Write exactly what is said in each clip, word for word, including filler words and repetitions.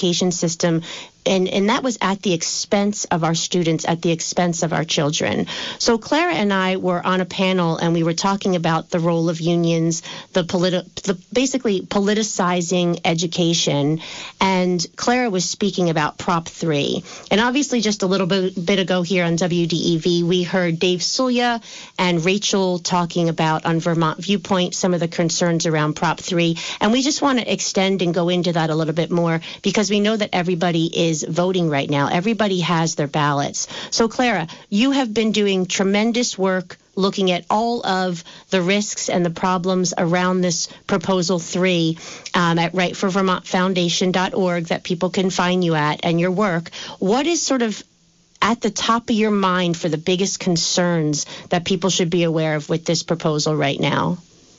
education system. And, and that was at the expense of our students, at the expense of our children. So Clara and I were on a panel, and we were talking about the role of unions, the, politi- the basically politicizing education. And Clara was speaking about Prop three. And obviously, just a little bit, bit ago here on W D E V, we heard Dave Sulya and Rachel talking about on Vermont Viewpoint some of the concerns around Prop three. And we just want to extend and go into that a little bit more, because we know that everybody is is voting right now. Everybody has their ballots. So, Clara, you have been doing tremendous work looking at all of the risks and the problems around this Proposal three um, at right for vermont foundation dot org that people can find you at and your work. What is sort of at the top of your mind for the biggest concerns that people should be aware of with this proposal right now?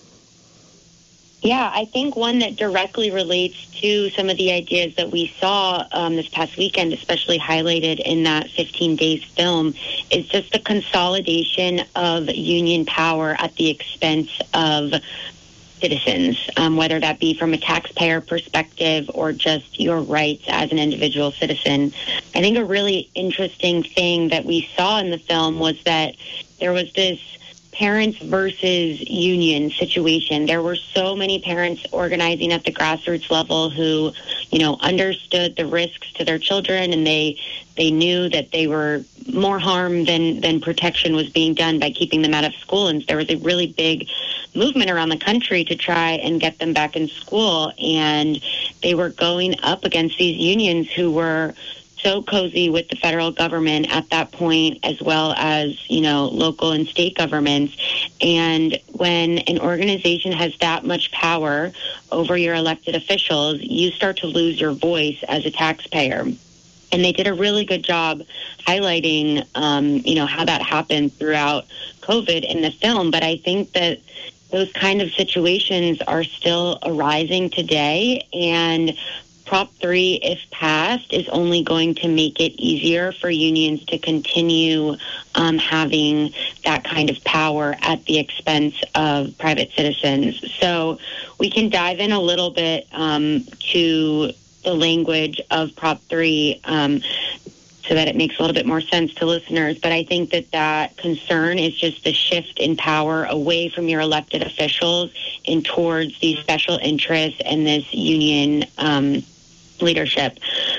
Yeah, I think one that directly relates to some of the ideas that we saw um, this past weekend, especially highlighted in that fifteen days film, is just the consolidation of union power at the expense of citizens, um, whether that be from a taxpayer perspective or just your rights as an individual citizen. I think a really interesting thing that we saw in the film was that there was this parents versus union situation. There were so many parents organizing at the grassroots level who, you know, understood the risks to their children, and they they knew that they were more harm than, than protection was being done by keeping them out of school. And there was a really big movement around the country to try and get them back in school. And they were going up against these unions who were so cozy with the federal government at that point, as well as, you know, local and state governments. And when an organization has that much power over your elected officials, you start to lose your voice as a taxpayer. And they did a really good job highlighting, um, you know, how that happened throughout COVID in the film. But I think that those kind of situations are still arising today, and Prop three, if passed, is only going to make it easier for unions to continue um, having that kind of power at the expense of private citizens. So we can dive in a little bit um, to the language of Prop three um, so that it makes a little bit more sense to listeners. But I think that that concern is just the shift in power away from your elected officials and towards these special interests and this union um leadership.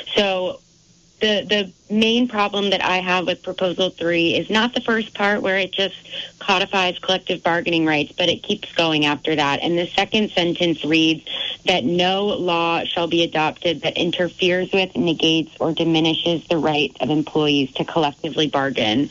So the the main problem that I have with Proposal three is not the first part where it just codifies collective bargaining rights, but it keeps going after that. And the second sentence reads that no law shall be adopted that interferes with, negates, or diminishes the right of employees to collectively bargain.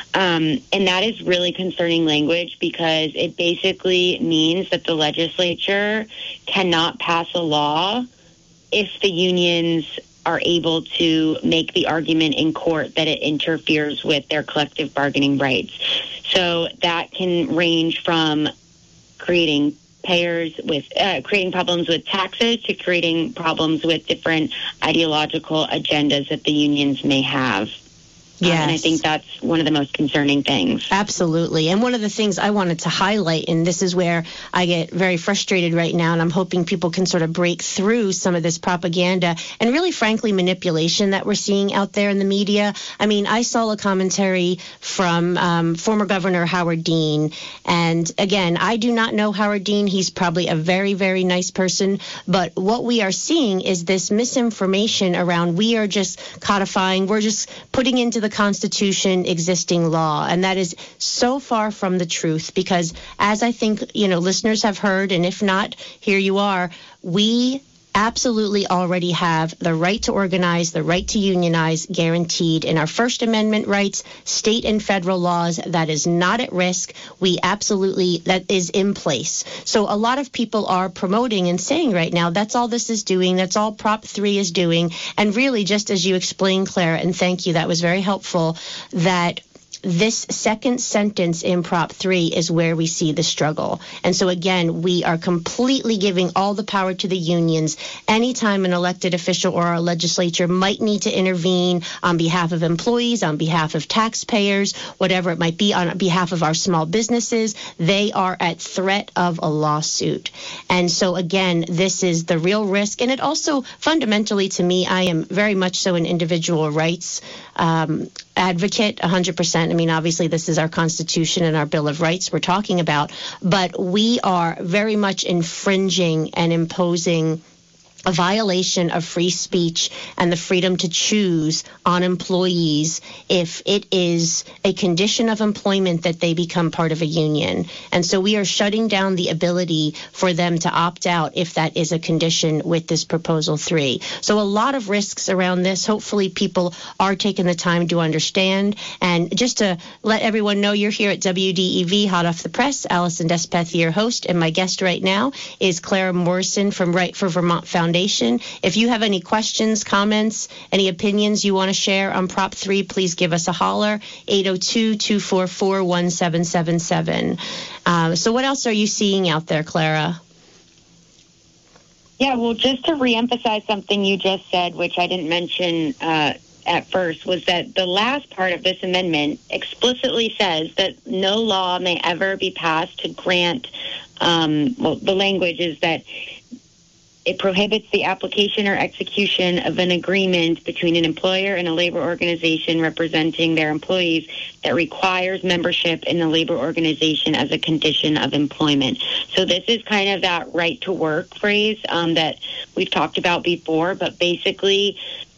Um, and that is really concerning language, because it basically means that the legislature cannot pass a law if the unions are able to make the argument in court that it interferes with their collective bargaining rights. So that can range from creating payers with uh, creating problems with taxes to creating problems with different ideological agendas that the unions may have. Yes. Um, and I think that's one of the most concerning things. Absolutely. And one of the things I wanted to highlight, and this is where I get very frustrated right now, and I'm hoping people can sort of break through some of this propaganda and really, frankly, manipulation that we're seeing out there in the media. I mean, I saw a commentary from um, former Governor Howard Dean. And again, I do not know Howard Dean. He's probably a very, very nice person. But what we are seeing is this misinformation around we are just codifying, we're just putting into the Constitution existing law, and that is so far from the truth, because as I think, you know, listeners have heard, and if not, here you are, we absolutely already have the right to organize, the right to unionize guaranteed in our First Amendment rights, state and federal laws. That is not at risk. We absolutely, that is in place. So a lot of people are promoting and saying right now, that's all this is doing. That's all Prop three is doing. And really, just as you explained, Clara, and thank you, that was very helpful, that this second sentence in Prop three is where we see the struggle. And so, again, we are completely giving all the power to the unions. Anytime an elected official or our legislature might need to intervene on behalf of employees, on behalf of taxpayers, whatever it might be, on behalf of our small businesses, they are at threat of a lawsuit. And so, again, this is the real risk. And it also, fundamentally to me, I am very much so an individual rights um, advocate, one hundred percent. I mean, obviously, this is our Constitution and our Bill of Rights we're talking about, but we are very much infringing and imposing a violation of free speech and the freedom to choose on employees if it is a condition of employment that they become part of a union. And so we are shutting down the ability for them to opt out if that is a condition with this Proposal three. So a lot of risks around this. Hopefully people are taking the time to understand. And just to let everyone know, you're here at W D E V, Hot Off the Press. Allison Despeth, your host, and my guest right now is Clara Morrison from Right for Vermont Foundation. If you have any questions, comments, any opinions you want to share on Prop three, please give us a holler, eight oh two, two four four, one seven seven seven. Uh, so what else are you seeing out there, Clara? Yeah, well, just to reemphasize something you just said, which I didn't mention uh, at first, was that the last part of this amendment explicitly says that no law may ever be passed to grant, um, well, the language is that it prohibits the application or execution of an agreement between an employer and a labor organization representing their employees that requires membership in the labor organization as a condition of employment. So this is kind of that right to work phrase um, that we've talked about before, but basically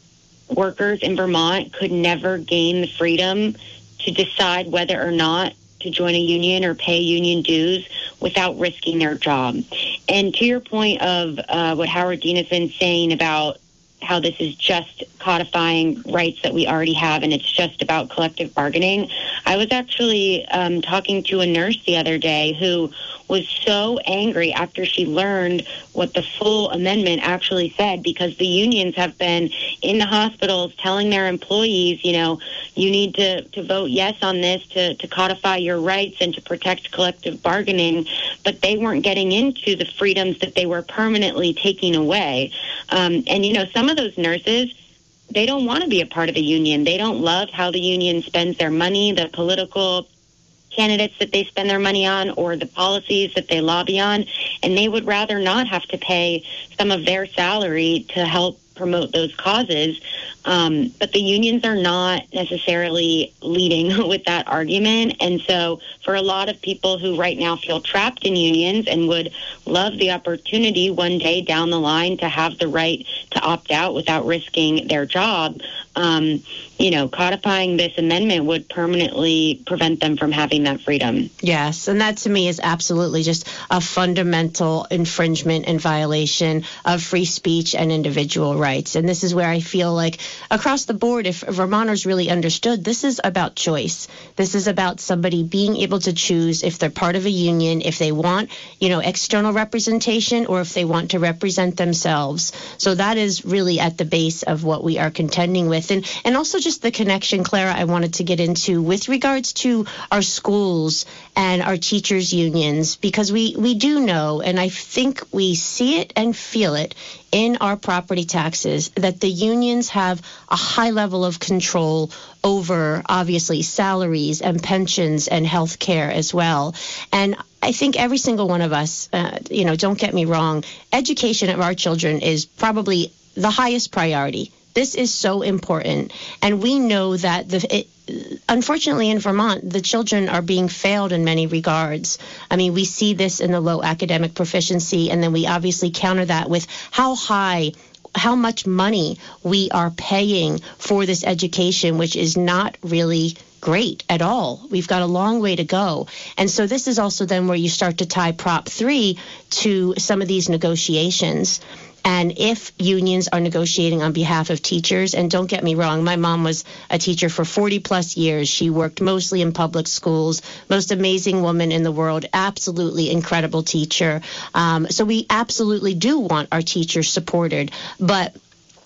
workers in Vermont could never gain the freedom to decide whether or not to join a union or pay union dues without risking their job. And to your point of uh, what Howard Dean has been saying about how this is just codifying rights that we already have and it's just about collective bargaining, I was actually um, talking to a nurse the other day who was so angry after she learned what the full amendment actually said, because the unions have been in the hospitals telling their employees, you know, you need to, to vote yes on this to, to codify your rights and to protect collective bargaining, but they weren't getting into the freedoms that they were permanently taking away. Um, and, you know, some of those nurses, they don't want to be a part of a union. They don't love how the union spends their money, the political candidates that they spend their money on, or the policies that they lobby on, and they would rather not have to pay some of their salary to help promote those causes. Um, but the unions are not necessarily leading with that argument. And so for a lot of people who right now feel trapped in unions and would love the opportunity one day down the line to have the right to opt out without risking their job, um, you know, codifying this amendment would permanently prevent them from having that freedom. Yes, and that to me is absolutely just a fundamental infringement and violation of free speech and individual rights. And this is where I feel like across the board, if Vermonters really understood, this is about choice. This is about somebody being able to choose if they're part of a union, if they want, you know, external representation, or if they want to represent themselves. So that is really at the base of what we are contending with. And, and also just the connection, Clara, I wanted to get into with regards to our schools and our teachers' unions, because we, we do know, and I think we see it and feel it in our property taxes, that the unions have a high level of control over, obviously, salaries and pensions and health care as well. And I think every single one of us, uh, you know, don't get me wrong, education of our children is probably the highest priority. This is so important. And we know that, the, it, unfortunately, in Vermont, the children are being failed in many regards. I mean, we see this in the low academic proficiency, and then we obviously counter that with how high, how much money we are paying for this education, which is not really great at all. We've got a long way to go. And so this is also then where you start to tie Prop three to some of these negotiations. And if unions are negotiating on behalf of teachers, and don't get me wrong, my mom was a teacher for forty plus years. She worked mostly in public schools, most amazing woman in the world, absolutely incredible teacher. Um, so we absolutely do want our teachers supported. But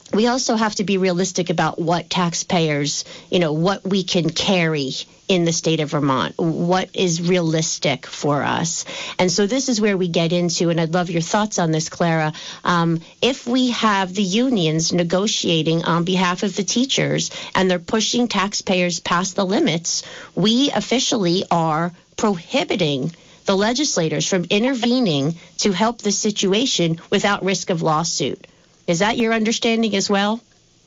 we also have to be realistic about what taxpayers, you know, what we can carry in the state of Vermont, what is realistic for us. And so this is where we get into, and I'd love your thoughts on this, Clara, um, if we have the unions negotiating on behalf of the teachers and they're pushing taxpayers past the limits, we officially are prohibiting the legislators from intervening to help the situation without risk of lawsuit. Is that your understanding as well?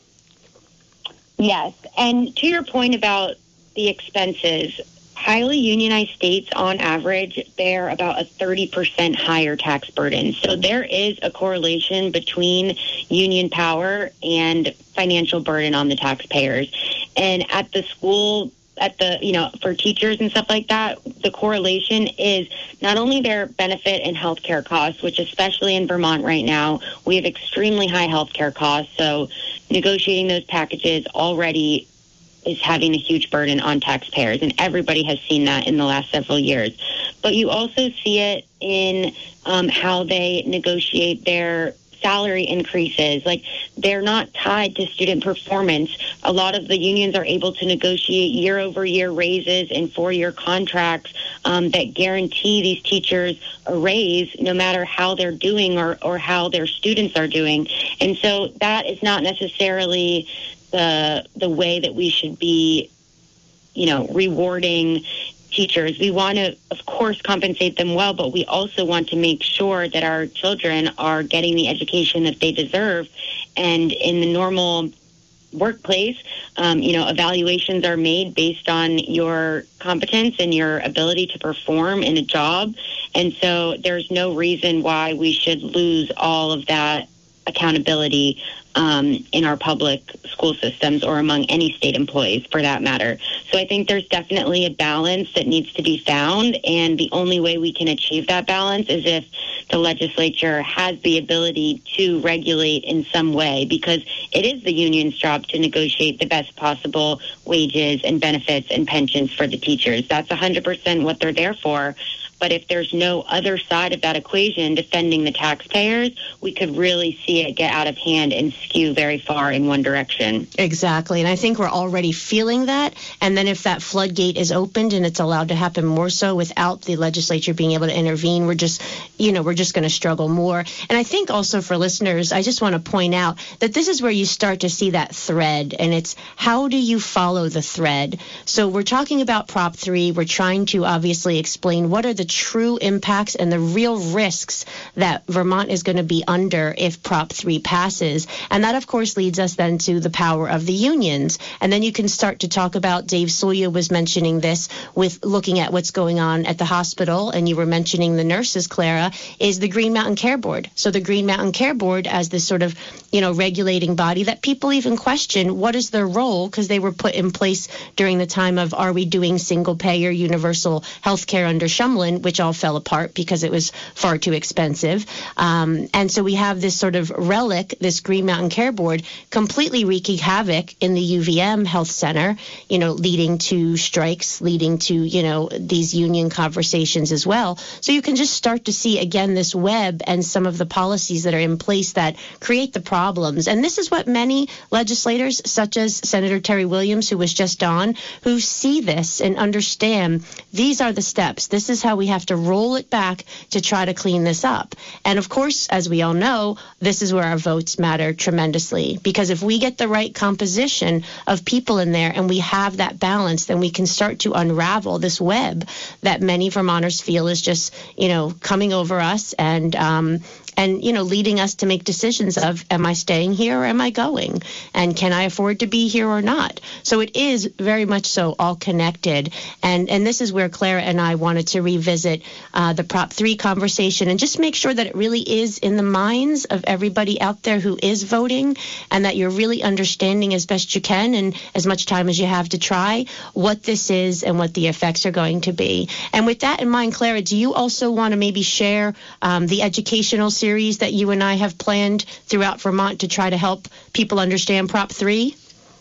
Yes. And to your point about the expenses, highly unionized states on average bear about a thirty percent higher tax burden. So there is a correlation between union power and financial burden on the taxpayers. And at the school at the, you know, for teachers and stuff like that, the correlation is not only their benefit and healthcare costs, which especially in Vermont right now, we have extremely high healthcare costs. So negotiating those packages already is having a huge burden on taxpayers, and everybody has seen that in the last several years. But you also see it in um, how they negotiate their salary increases. Like, they're not tied to student performance. A lot of the unions are able to negotiate year over year raises and four-year contracts um, that guarantee these teachers a raise no matter how they're doing or, or how their students are doing. And so that is not necessarily the the way that we should be, you know, rewarding teachers. We want to, of course, compensate them well, but we also want to make sure that our children are getting the education that they deserve. And in the normal workplace, um, you know, evaluations are made based on your competence and your ability to perform in a job. And so there's no reason why we should lose all of that accountability um, in our public school systems or among any state employees for that matter. So I think there's definitely a balance that needs to be found, and the only way we can achieve that balance is if the legislature has the ability to regulate in some way, because it is the union's job to negotiate the best possible wages and benefits and pensions for the teachers. That's one hundred percent what they're there for. But if there's no other side of that equation defending the taxpayers, we could really see it get out of hand and skew very far in one direction. Exactly. And I think we're already feeling that. And then if that floodgate is opened and it's allowed to happen more so without the legislature being able to intervene, we're just, you know, we're just going to struggle more. And I think also for listeners, I just want to point out that this is where you start to see that thread. And it's how do you follow the thread? So we're talking about Prop three. We're trying to obviously explain what are the true impacts and the real risks that Vermont is going to be under if Prop three passes. And that, of course, leads us then to the power of the unions. And then you can start to talk about, Dave Soya was mentioning this with looking at what's going on at the hospital, and you were mentioning the nurses, Clara, is the Green Mountain Care Board. So the Green Mountain Care Board as this sort of, you know, regulating body that people even question what is their role, because they were put in place during the time of are we doing single payer universal health care under Shumlin, which all fell apart because it was far too expensive. Um, and so we have this sort of relic, this Green Mountain Care Board, completely wreaking havoc in the U V M Health Center, you know, leading to strikes, leading to, you know, these union conversations as well. So you can just start to see, again, this web and some of the policies that are in place that create the problems. And this is what many legislators, such as Senator Terry Williams, who was just on, who see this and understand these are the steps. This is how we have to roll it back to try to clean this up. And of course, as we all know, this is where our votes matter tremendously, because if we get the right composition of people in there and we have that balance, then we can start to unravel this web that many Vermonters feel is just, you know, coming over us and, um, and, you know, leading us to make decisions of, am I staying here or am I going? And can I afford to be here or not? So it is very much so all connected. And, and this is where Clara and I wanted to revisit uh, the Prop three conversation and just make sure that it really is in the minds of everybody out there who is voting, and that you're really understanding as best you can and as much time as you have to try what this is and what the effects are going to be. And with that in mind, Clara, do you also want to maybe share um, the educational series that you and I have planned throughout Vermont to try to help people understand Prop three?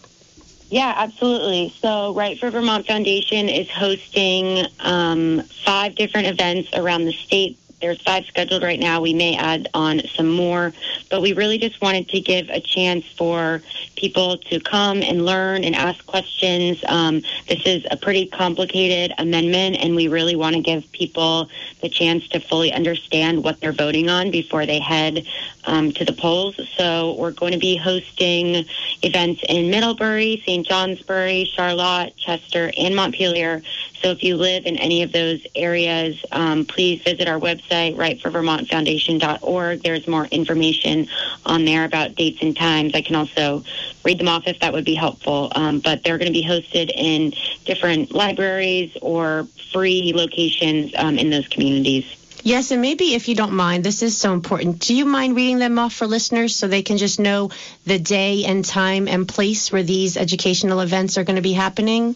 Yeah, absolutely. So Right for Vermont Foundation is hosting um, five different events around the state there's five scheduled right now. We may add on some more, but we really just wanted to give a chance for people to come and learn and ask questions. Um, this is a pretty complicated amendment, and we really want to give people the chance to fully understand what they're voting on before they head um, to the polls. So we're going to be hosting events in Middlebury, Saint Johnsbury, Charlotte, Chester, and Montpelier. So if you live in any of those areas, um, please visit our website, right for vermont foundation dot org. There's more information on there about dates and times. I can also read them off if that would be helpful. Um, but they're going to be hosted in different libraries or free locations um, in those communities. Yes, and maybe if you don't mind, this is so important. Do you mind reading them off for listeners so they can just know the day and time and place where these educational events are going to be happening?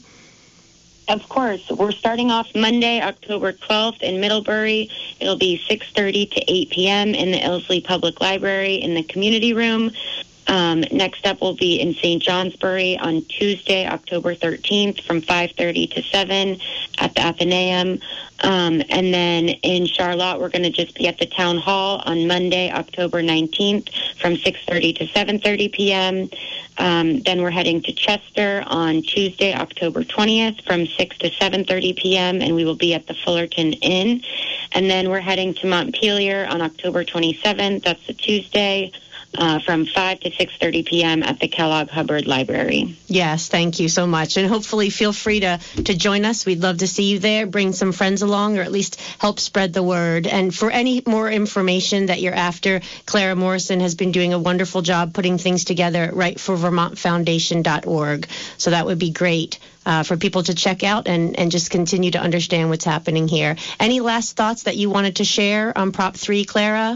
Of course. We're starting off Monday, October twelfth in Middlebury. It'll be six thirty to eight p.m. in the Ilsley Public Library in the community room. Um, next up will be in Saint Johnsbury on Tuesday, October thirteenth from five thirty to seven at the Athenaeum. Um, and then in Charlotte, we're going to just be at the Town Hall on Monday, October nineteenth from six thirty to seven thirty p.m. Um, then we're heading to Chester on Tuesday, October twentieth from six to seven thirty p.m. and we will be at the Fullerton Inn. And then we're heading to Montpelier on October twenty-seventh. That's a Tuesday. Uh, from five to six thirty p.m. at the Kellogg Hubbard Library. Yes, thank you so much. And hopefully feel free to, to join us. We'd love to see you there. Bring some friends along, or at least help spread the word. And for any more information that you're after, Clara Morrison has been doing a wonderful job putting things together at right for vermont foundation dot org. So that would be great uh, for people to check out and, and just continue to understand what's happening here. Any last thoughts that you wanted to share on Prop three, Clara?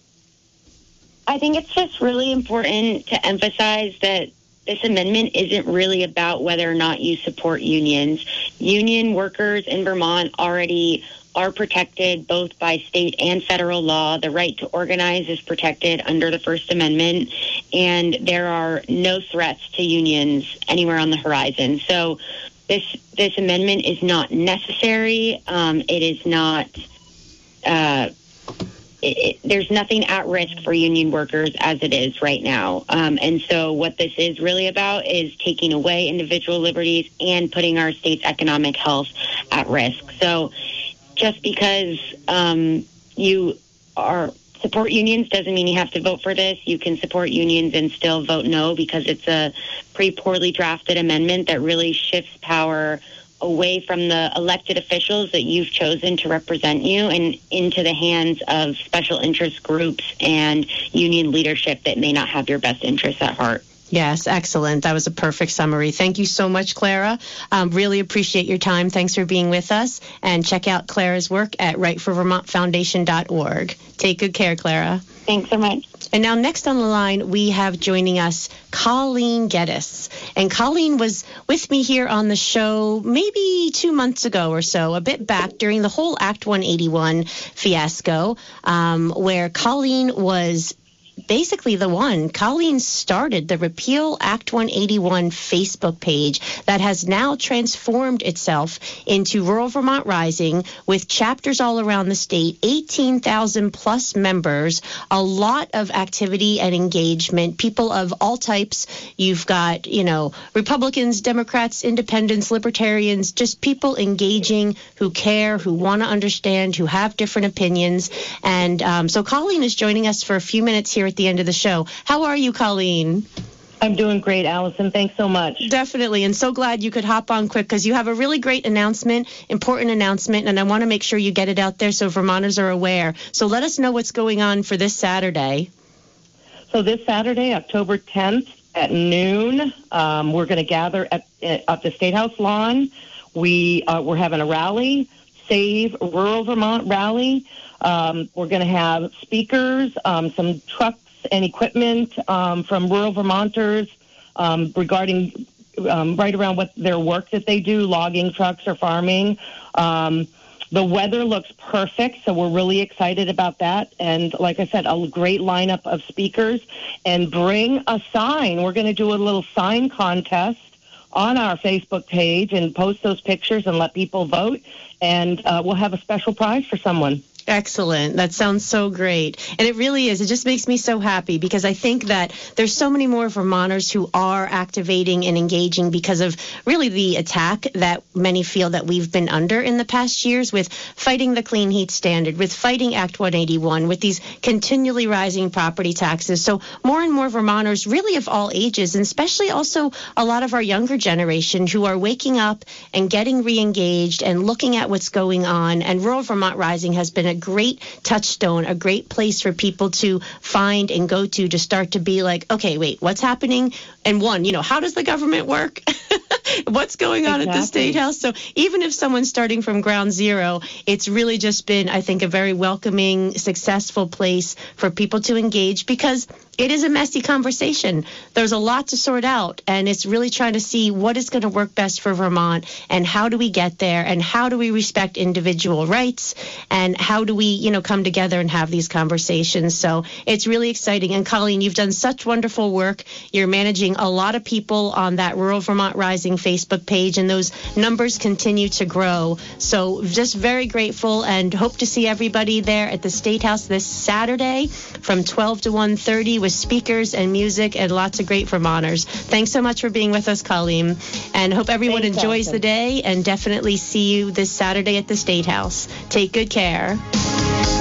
I think it's just really important to emphasize that this amendment isn't really about whether or not you support unions. Union workers in Vermont already are protected both by state and federal law. The right to organize is protected under the First Amendment, and there are no threats to unions anywhere on the horizon. So this this amendment is not necessary. Um, it is not... Uh, It, it, there's nothing at risk for union workers as it is right now. Um, and so what this is really about is taking away individual liberties and putting our state's economic health at risk. So just because um, you are support unions doesn't mean you have to vote for this. You can support unions and still vote no, because it's a pretty poorly drafted amendment that really shifts power away from the elected officials that you've chosen to represent you and into the hands of special interest groups and union leadership that may not have your best interests at heart. Yes, excellent. That was a perfect summary. Thank you so much, Clara. Um, really appreciate your time. Thanks for being with us. And check out Clara's work at right for vermont foundation dot org. Take good care, Clara. Thanks so much. And now next on the line, we have joining us Colleen Geddes. And Colleen was with me here on the show maybe two months ago or so, a bit back during the whole Act one eighty-one fiasco, um, where Colleen was basically the one. Colleen started the Repeal Act one eighty-one Facebook page that has now transformed itself into Rural Vermont Rising, with chapters all around the state, eighteen thousand plus members, a lot of activity and engagement, people of all types. You've got, you know, Republicans, Democrats, Independents, Libertarians, just people engaging who care, who want to understand, who have different opinions. And um, so Colleen is joining us for a few minutes here at the end of the show. How are you, Colleen? I'm doing great, Allison. Thanks so much. Definitely, and so glad you could hop on quick, because you have a really great announcement, important announcement, and I want to make sure you get it out there so Vermonters are aware. So let us know what's going on for this Saturday. So this Saturday, October tenth at noon, um, we're going to gather at, at the State House lawn. We, uh, we're having a rally, Save Rural Vermont rally. Um, we're going to have speakers, um, some trucks and equipment um, from rural Vermonters um, regarding um, right around what their work that they do, logging trucks or farming. Um, the weather looks perfect, so we're really excited about that. And like I said, a great lineup of speakers. And bring a sign. We're going to do a little sign contest on our Facebook page and post those pictures and let people vote. And uh, we'll have a special prize for someone. Excellent. That sounds so great. And it really is. It just makes me so happy because I think that there's so many more Vermonters who are activating and engaging because of really the attack that many feel that we've been under in the past years with fighting the Clean Heat Standard, with fighting Act one eighty-one, with these continually rising property taxes. So more and more Vermonters, really of all ages, and especially also a lot of our younger generation who are waking up and getting re-engaged and looking at what's going on. And Rural Vermont Rising has been a great touchstone, a great place for people to find and go to to start to be like, okay, wait, what's happening? And one, you know, how does the government work? What's going on exactly. at the State House? So even if someone's starting from ground zero, it's really just been, I think, a very welcoming, successful place for people to engage because it is a messy conversation. There's a lot to sort out, and it's really trying to see what is going to work best for Vermont and how do we get there and how do we respect individual rights and how do we, you know, come together and have these conversations. So it's really exciting. And Colleen, you've done such wonderful work. You're managing a lot of people on that Rural Vermont Rising Facebook page, and those numbers continue to grow. So just very grateful and hope to see everybody there at the State House this Saturday from twelve to one thirty with speakers and music and lots of great Vermonters. Thanks so much for being with us, Colleen, and hope everyone Thanks, enjoys Allison. the day and definitely see you this Saturday at the State House. Take good care.